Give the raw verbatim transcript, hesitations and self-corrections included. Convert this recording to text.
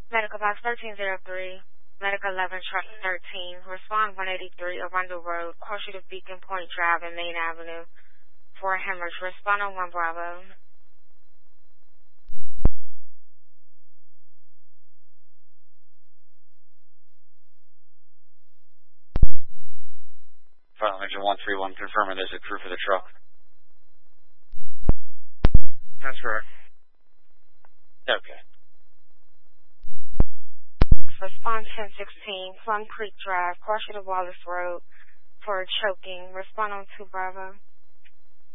Medical box thirteen oh three, Medical eleven, truck thirteen, respond one eighty-three, Arundel Road, closer to Beacon Point Drive and Main Avenue for a hemorrhage. Respond on one Bravo. Final engine one three one, confirming there's a crew for the truck. That's correct. Okay. Respond ten sixteen, Plum Creek Drive, closer to Wallace Road for choking. Respond on two Bravo.